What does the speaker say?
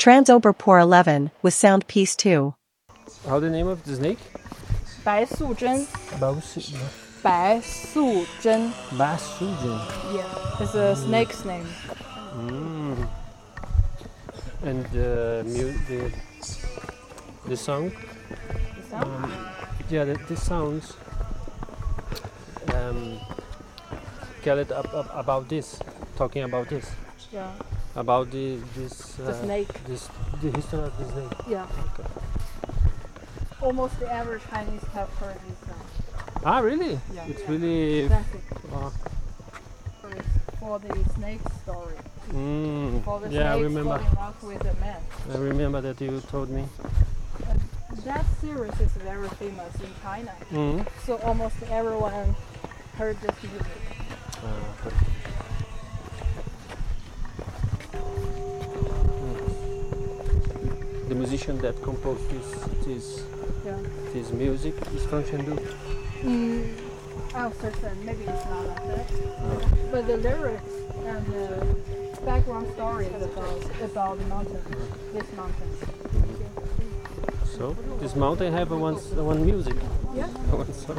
Transoberpor 11 with sound piece 2. How the name of the snake? 白素贞 Basujan. 白素贞 Yeah, it's a snake's name. And the song? The sound? Yeah, the sounds. Tell it about this. Talking about this. Yeah, About this. the snake. The history of the snake. Yeah. Okay. Almost every Chinese have heard this song. Ah, really? Yeah. It's really. Classic. Uh, For the snake story. For the yeah, I snake remember. falling off with a man. I remember that you told me. That series is very famous in China. So almost everyone heard this music. The musician that composed this music is from Chengdu. I'm certain maybe it's not like that. But the lyrics and the background story is about the mountain, this mountain. So this mountain have one music. Yeah. One song.